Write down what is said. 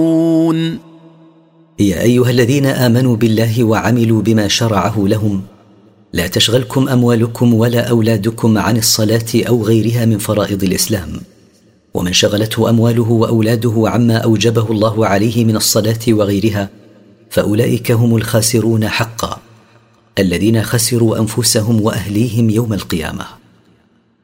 يا أيها الذين آمنوا بالله وعملوا بما شرعه لهم لا تشغلكم أموالكم ولا أولادكم عن الصلاة أو غيرها من فرائض الإسلام. ومن شغلته أمواله وأولاده عما أوجبه الله عليه من الصلاة وغيرها فأولئك هم الخاسرون حقا، الذين خسروا أنفسهم وأهليهم يوم القيامة.